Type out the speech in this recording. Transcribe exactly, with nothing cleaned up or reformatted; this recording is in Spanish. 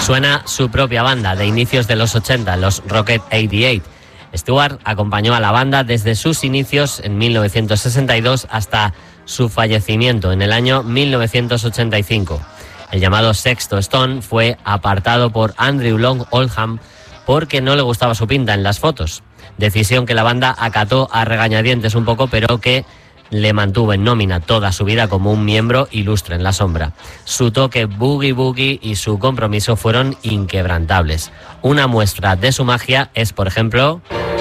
Suena su propia banda de inicios de los ochenta, los Rocket ochenta y ocho. Stewart acompañó a la banda desde sus inicios en mil novecientos sesenta y dos hasta su fallecimiento en el año mil novecientos ochenta y cinco. El llamado Sexto Stone fue apartado por Andrew Long Oldham porque no le gustaba su pinta en las fotos. Decisión que la banda acató a regañadientes un poco, pero que le mantuvo en nómina toda su vida como un miembro ilustre en la sombra. Su toque boogie boogie y su compromiso fueron inquebrantables. Una muestra de su magia es, por ejemplo...